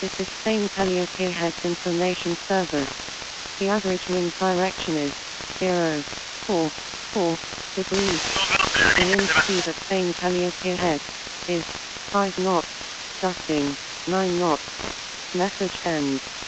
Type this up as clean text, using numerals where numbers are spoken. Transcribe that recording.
This is Spain Calliope Heads Information Service. The average wind direction is 0.44 degrees. The wind speed at Spain Calliope Head is 5 knots, gusting 9 knots. Message ends.